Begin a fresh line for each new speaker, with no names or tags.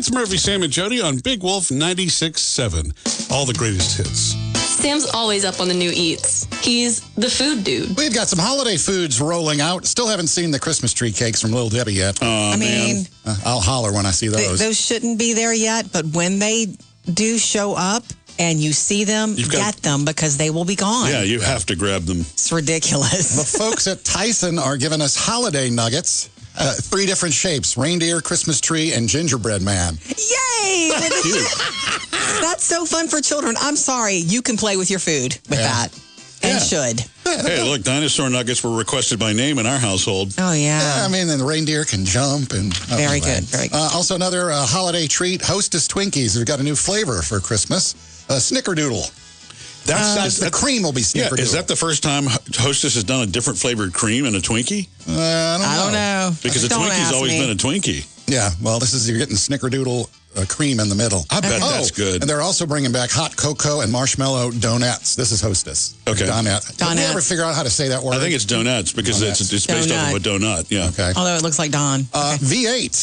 It's Murphy, Sam, and Jody on Big Wolf 96.7. All the greatest hits.
Sam's always up on the new eats. He's the food dude.
We've got some holiday foods rolling out. Still haven't seen the Christmas tree cakes from Little Debbie yet.
I mean,
I'll holler when I see those.
Those shouldn't be there yet, but when they do show up and you see them, get them because they will be gone.
Yeah, you have to grab them.
It's ridiculous.
The folks at Tyson are giving us holiday nuggets. 3 different shapes: reindeer, Christmas tree, and gingerbread man.
Yay! That's so fun for children. I'm sorry. You can play with your food with that. And should.
Hey, look, dinosaur nuggets were requested by name in our household.
Oh, yeah.
I mean, and the reindeer can jump. And
Very good. Very good.
Also, another holiday treat, Hostess Twinkies. We've got a new flavor for Christmas, Snickerdoodle.
That's
the cream will be Snickerdoodle.
Is that the first time Hostess has done a different flavored cream in a Twinkie?
I
don't know.
Because a Twinkie's always been a Twinkie.
Yeah, well, you're getting Snickerdoodle cream in the middle.
I bet that's good.
And they're also bringing back hot cocoa and marshmallow donuts. This is Hostess.
Okay.
Donut. Did you ever figure out how to say that word?
I think it's donuts because it's based off of a donut. Yeah.
Okay.
Although it looks like Don.
V8